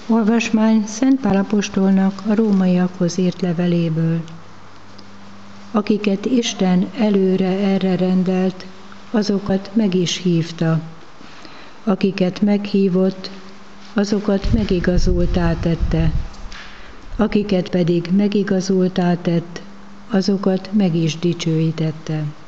Olvasmány Szent Pál apostolnak a rómaiakhoz írt leveléből. Akiket Isten előre erre rendelt, azokat meg is hívta. Akiket meghívott, azokat megigazulttá tette. Akiket pedig megigazulttá tett, azokat meg is dicsőítette.